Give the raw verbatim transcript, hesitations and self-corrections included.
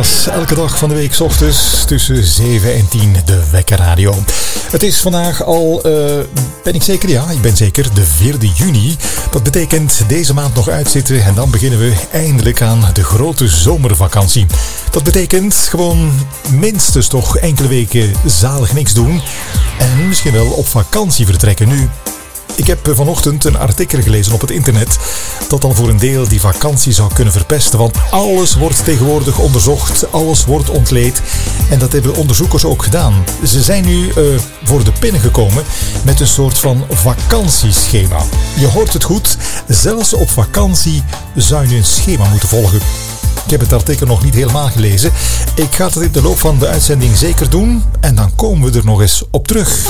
Thomas. Elke dag van de week 's ochtends tussen zeven en tien de Wekker Radio. Het is vandaag al, uh, ben ik zeker? Ja, ik ben zeker de vierde juni. Dat betekent deze maand nog uitzitten en dan beginnen we eindelijk aan de grote zomervakantie. Dat betekent gewoon minstens toch enkele weken zalig niks doen en misschien wel op vakantie vertrekken. Nu, ik heb vanochtend een artikel gelezen op het internet dat dan voor een deel die vakantie zou kunnen verpesten, want alles wordt tegenwoordig onderzocht, alles wordt ontleed en dat hebben onderzoekers ook gedaan. Ze zijn nu uh, voor de pinnen gekomen met een soort van vakantieschema. Je hoort het goed, zelfs op vakantie zou je een schema moeten volgen. Ik heb het artikel nog niet helemaal gelezen. Ik ga het in de loop van de uitzending zeker doen en dan komen we er nog eens op terug.